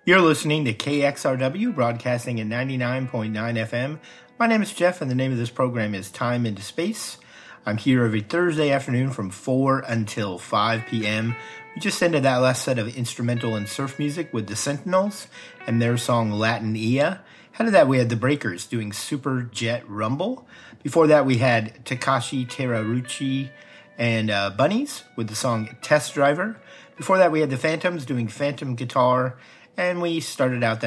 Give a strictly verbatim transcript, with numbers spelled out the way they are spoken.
You're listening to K X R W, broadcasting at ninety-nine point nine F M. My name is Jeff, and the name of this program is Time into Space. I'm here every Thursday afternoon from four until five p.m. We just ended that last set of instrumental and surf music with the Sentinels and their song Latin Ia. Ahead of that, we had the Breakers doing Super Jet Rumble. Before that, we had Takashi Terauchi and uh, Bunnies with the song Test Driver. Before that, we had the Phantoms doing Phantom Guitar. And we started out that